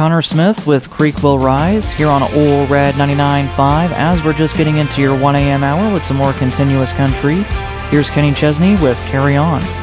Connor Smith with Creek Will Rise here on Ole Red 99.5 as we're just getting into your 1 a.m. hour with some more continuous country. Here's Kenny Chesney with Carry On.